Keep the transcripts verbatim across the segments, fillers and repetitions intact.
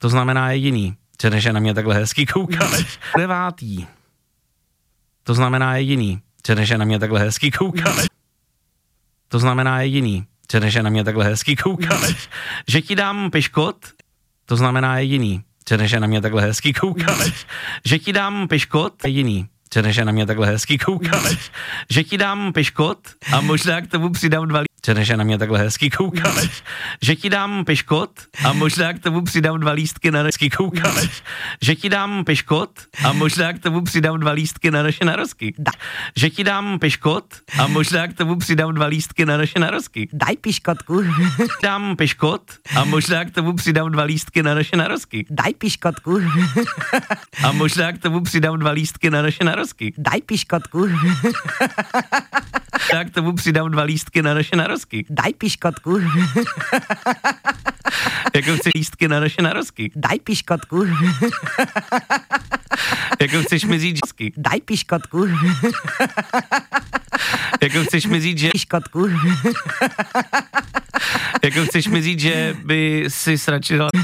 To znamená jediný, že než na mě takhle hezky koukáš. Devátý. To znamená jediný, že než na mě takhle hezky koukáš. To znamená jediný, že než na mě takhle hezky koukáš. Že ti dám piškot, to znamená jediný, že než na mě takhle hezky koukáš. Že ti dám piškot, jediný, že než na mě takhle hezky koukáš. Že ti dám piškot a možná k tomu přidám dva lístky, než na mě takhle hezky koukáš. Že ti dám piškot a možná k tomu přidám dva lístky na hezky koukáš. Že ti dám piškot a možná k tomu přidám dva lístky na naše narozky. Da. Že ti dám piškot a možná k tomu přidám dva lístky na naše narozky. Daj piškotku. Dám piškot a možná k tomu přidám dva lístky na naše narozky. Daj piškotku. A možná k tomu přidám dva lístky na naše narozky. Daj piškotku. Já k tomu přidám dva lístky na naše narozky. Daj piškotku. Jako chci lístky na naše narozky. Daj piškotku. Jako chceš mi říct žensky. Daj piškotku. Jako chceš mi říct, že... Piškotku. Jako chceš mi říct, že by si radši dala...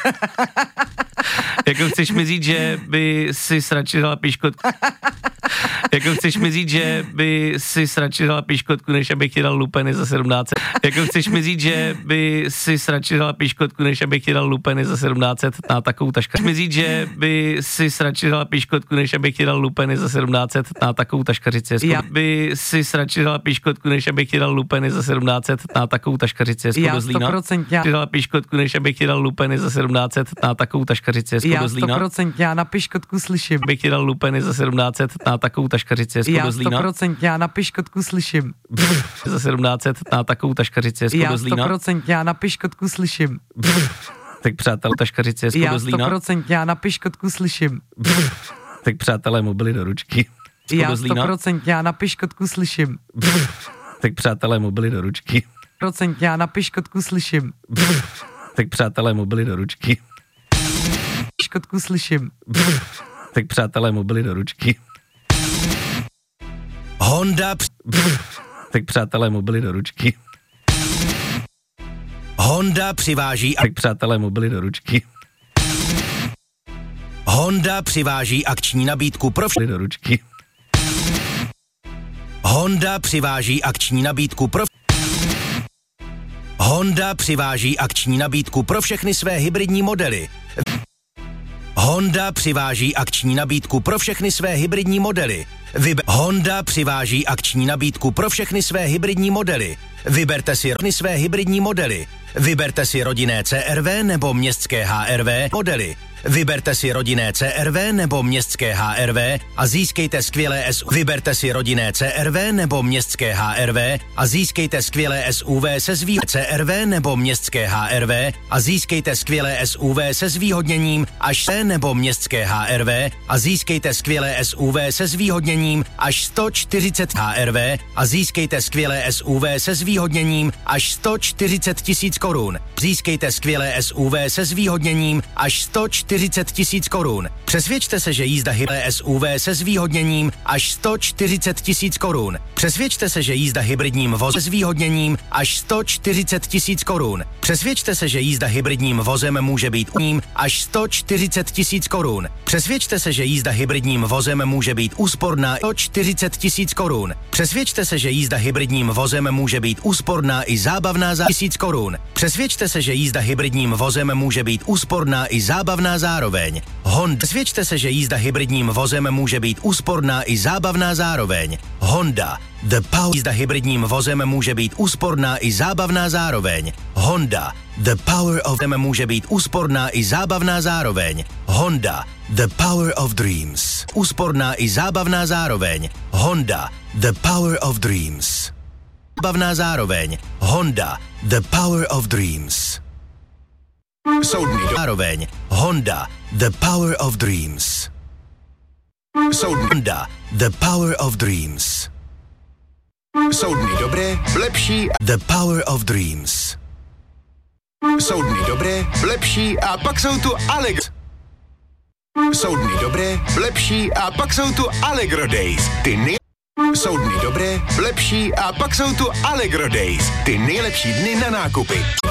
Jako chceš mi říct, že by si radši dala piškotku. Jako chceš mi říct, že by si radši dala piškotku, než abych ti dal lupeny za sedmnáct set. Jako chceš mi říct, že by si radši dala piškotku, než abych ti dal lupeny za sedmnáct set na takovou taškařici. Mi říct, že by si radši dala piškotku, než abych ti dal lupeny za sedmnáct set na takovou taškařici. Já. By si radši dala piškotku, než abych ti dal lupeny za sedmnáct set na takovou taškařici. Já sto procent já. Dala piškotku, než abych ti dal lupeny za sedmnáct set na takovou taškařici. Já sto procent já na piškotku slyším. Bych ti dal lupeny za sedmnáct set na takovou taškařici. Já sto procent já na piškotku slyším. Za sedmnáct set na takovou taškařici. Já sto procent já na piškotku slyším. Tak přátel, taškařici je Já sto procent já na piškotku slyším. Tak přátelé, mobily do ručky. Já sto procent já na piškotku slyším. Tak přátelé, mobily do ručky. Procent já na piškotku slyším. Tak přátelé, mobily do ručky. Piškotku slyším. Tak přátelé, mobily do ručky. Honda. Tak přátelé, mobily do ručky. Honda přiváží. Tak přátelé, mobily do ručky. Honda přiváží akční nabídku pro vš- do ručky. Honda přiváží akční nabídku pro Honda přiváží akční nabídku pro všechny své hybridní modely. Honda přiváží akční nabídku pro všechny své hybridní modely. Vybe- Honda přiváží akční nabídku pro všechny své hybridní modely. Vyberte si všechny své hybridní modely. Vyberte si rodinné C R V nebo městské H R V modely. Vyberte si rodinné C R V nebo městské H R V a získejte skvělé S U V. Vyberte si rodinné C R V nebo městské H R V a získejte skvělé S U V se zvýhodněním. C R V nebo městské H R V a získejte skvělé S U V se zvýhodněním až C nebo městské H R V a získejte skvělé S U V se zvýhodněním až sto čtyřicet H R V a získejte skvělé S U V se zvýhodněním až sto čtyřicet tisíc korun. Získejte skvělé S U V se zvýhodněním až sto čtyřicet tisíc korun. Přesvědčte se, že jízda hybridní S U V se zvýhodněním až sto čtyřicet tisíc korun. Přesvědčte se, že jízda hybridním vozem se zvýhodněním až sto čtyřicet tisíc korun. Přesvědčte se, že jízda hybridním vozem může být ním až sto čtyřicet tisíc korun. Přesvědčte se, že jízda hybridním vozem může být úsporná sto čtyřicet tisíc korun. Přesvědčte se, že jízda hybridním vozem může být úsporná i zábavná za tisíc korun. Přesvědčte se, že jízda hybridním vozem může být úsporná i zábavná zároveň. Honda. Přesvědčte se, že jízda hybridním vozem může být úsporná i zábavná zároveň. Honda. The Power. Jízda hybridním vozem může být úsporná i zábavná zároveň. Honda. The Power of them může být úsporná i zábavná zároveň. Honda. The Power of Dreams. Úsporná i zábavná zároveň. Honda. The Power of Dreams. Zábavná zároveň. Honda. The Power of Dreams. Soudní zároveň. Honda. The Power of Dreams. Soudní. Honda. The Power of Dreams. Soudní dobré, lepší. The Power of Dreams. Soudní dobré, lepší a pak jsou tu Allegro. Soudní dobré, lepší a pak jsou tu Allegro Days. Ty nej... Soudní dobré, lepší a pak jsou tu Allegro Days. Ty nejlepší dny na nákupy.